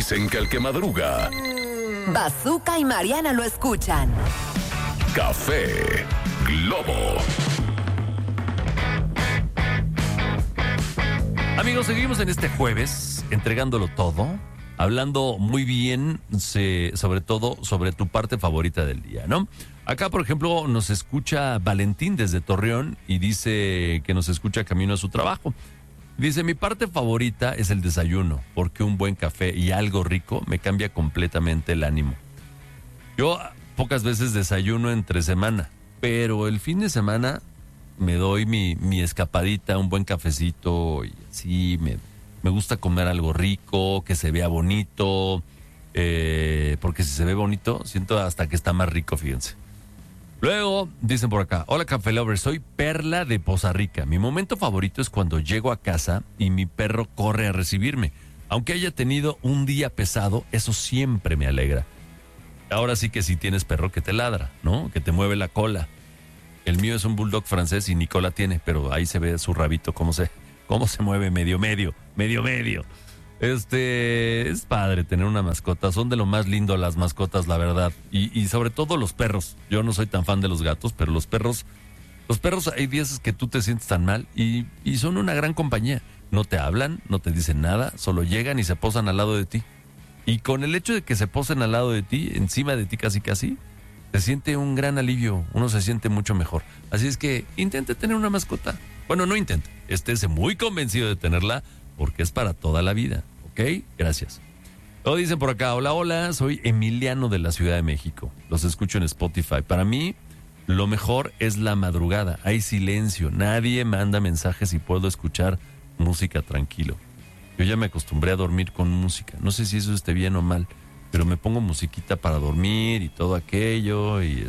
Dicen que el que madruga... Bazooka y Mariana lo escuchan. Café Globo. Amigos, seguimos en este jueves entregándolo todo, hablando muy bien sobre todo sobre tu parte favorita del día, ¿no? Acá, por ejemplo, nos escucha Valentín desde Torreón y dice que nos escucha camino a su trabajo. Dice, mi parte favorita es el desayuno, porque un buen café y algo rico me cambia completamente el ánimo. Yo pocas veces desayuno entre semana, pero el fin de semana me doy mi escapadita, un buen cafecito y así me gusta comer algo rico, que se vea bonito, porque si se ve bonito, siento hasta que está más rico, fíjense. Luego, dicen por acá, hola Café Lover, soy Perla de Poza Rica. Mi momento favorito es cuando llego a casa y mi perro corre a recibirme. Aunque haya tenido un día pesado, eso siempre me alegra. Ahora sí que si tienes perro que te ladra, ¿no? Que te mueve la cola. El mío es un bulldog francés y Nicola tiene, pero ahí se ve su rabito, cómo se mueve medio. Es padre tener una mascota, son de lo más lindo las mascotas, la verdad, y sobre todo los perros. Yo no soy tan fan de los gatos, pero los perros hay días que tú te sientes tan mal y son una gran compañía. No te hablan, no te dicen nada, solo llegan y se posan al lado de ti. Y con el hecho de que se posen al lado de ti, encima de ti casi, se siente un gran alivio, uno se siente mucho mejor. Así es que intente tener una mascota. Bueno, no intente, estése muy convencido de tenerla, porque es para toda la vida, ¿ok? Gracias. Luego dicen por acá, hola, soy Emiliano de la Ciudad de México. Los escucho en Spotify. Para mí, lo mejor es la madrugada. Hay silencio, nadie manda mensajes y puedo escuchar música tranquilo. Yo ya me acostumbré a dormir con música. No sé si eso esté bien o mal, pero me pongo musiquita para dormir y todo aquello y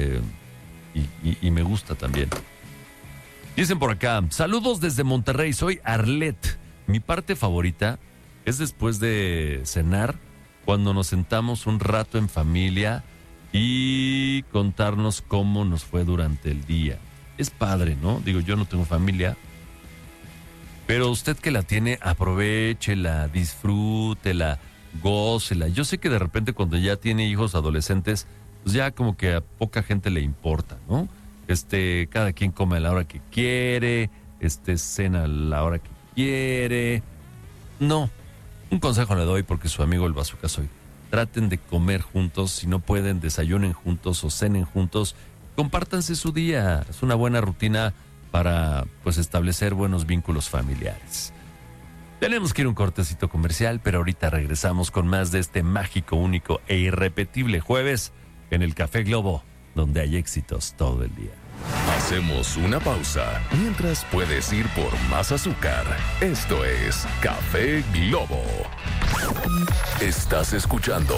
me gusta también. Dicen por acá, saludos desde Monterrey, soy Arlet. Mi parte favorita es después de cenar, cuando nos sentamos un rato en familia y contarnos cómo nos fue durante el día. Es padre, ¿no? Digo, yo no tengo familia, pero usted que la tiene, aprovéchela, disfrútela, gócela. Yo sé que de repente cuando ya tiene hijos adolescentes, pues ya como que a poca gente le importa, ¿no? Cada quien come a la hora que quiere, cena a la hora que quiere. No, un consejo le doy porque su amigo el Bazooka soy. Traten de comer juntos, si no pueden, desayunen juntos o cenen juntos. Compártanse su día, es una buena rutina para pues establecer buenos vínculos familiares. Tenemos que ir a un cortecito comercial, pero ahorita regresamos con más de este mágico, único e irrepetible jueves en el Café Globo, donde hay éxitos todo el día. Hacemos una pausa, mientras puedes ir por más azúcar. Esto es Café Globo. Estás escuchando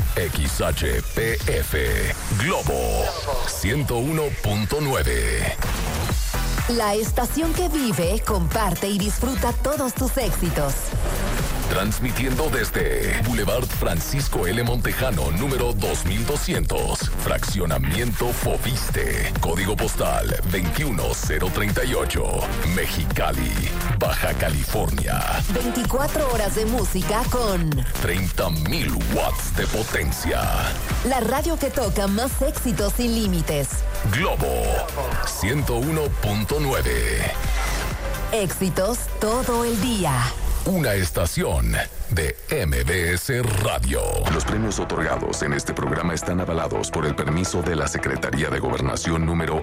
XHPF Globo 101.9. La estación que vive, comparte y disfruta todos tus éxitos. Transmitiendo desde Boulevard Francisco L. Montejano, número 2200, Fraccionamiento Foviste, Código Postal 21038, Mexicali, Baja California. 24 horas de música con 30,000 watts de potencia. La radio que toca más éxitos sin límites. Globo 101.9. Éxitos todo el día. Una estación de MBS Radio. Los premios otorgados en este programa están avalados por el permiso de la Secretaría de Gobernación número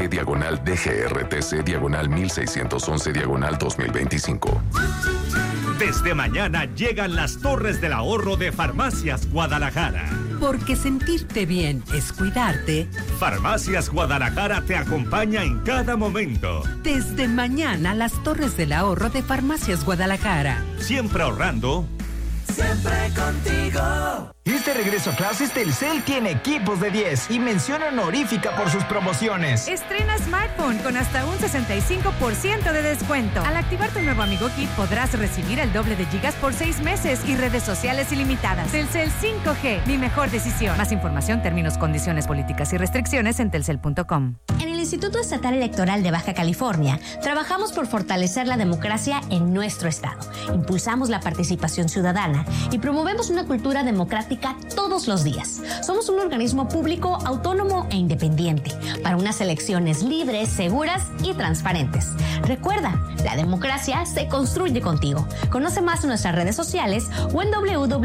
SG-DGRTC-1611-2025. Desde mañana llegan las Torres del Ahorro de Farmacias Guadalajara. Porque sentirte bien es cuidarte. Farmacias Guadalajara te acompaña en cada momento. Desde mañana, las Torres del Ahorro de Farmacias Guadalajara. Siempre ahorrando. Siempre contigo. Este regreso a clases, Telcel tiene equipos de 10 y mención honorífica por sus promociones. Estrena smartphone con hasta un 65% de descuento. Al activar tu nuevo Amigo Kit podrás recibir el doble de gigas por 6 meses y redes sociales ilimitadas. Telcel 5G, mi mejor decisión. Más información, términos, condiciones, políticas y restricciones en telcel.com. En el el Instituto Estatal Electoral de Baja California, trabajamos por fortalecer la democracia en nuestro estado. Impulsamos la participación ciudadana y promovemos una cultura democrática todos los días. Somos un organismo público, autónomo e independiente para unas elecciones libres, seguras y transparentes. Recuerda, la democracia se construye contigo. Conoce más en nuestras redes sociales o en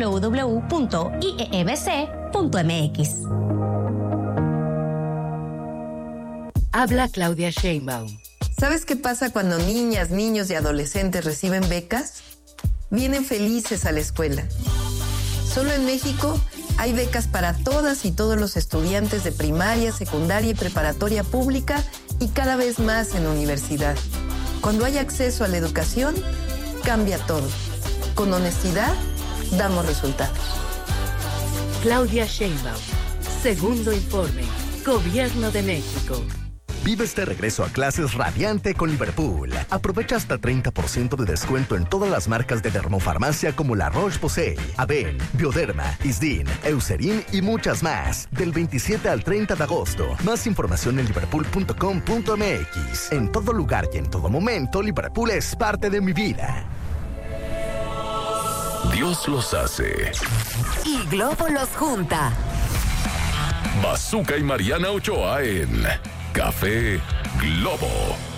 www.iebc.mx. Habla Claudia Sheinbaum. ¿Sabes qué pasa cuando niñas, niños y adolescentes reciben becas? Vienen felices a la escuela. Solo en México hay becas para todas y todos los estudiantes de primaria, secundaria y preparatoria pública y cada vez más en universidad. Cuando hay acceso a la educación, cambia todo. Con honestidad, damos resultados. Claudia Sheinbaum. Segundo informe. Gobierno de México. Vive este regreso a clases radiante con Liverpool. Aprovecha hasta 30% de descuento en todas las marcas de dermofarmacia como La Roche-Posay, Aven, Bioderma, Isdin, Eucerin y muchas más. Del 27 al 30 de agosto. Más información en liverpool.com.mx. En todo lugar y en todo momento, Liverpool es parte de mi vida. Dios los hace. Y Globo los junta. Bazooka y Mariana Ochoa en Café Globo.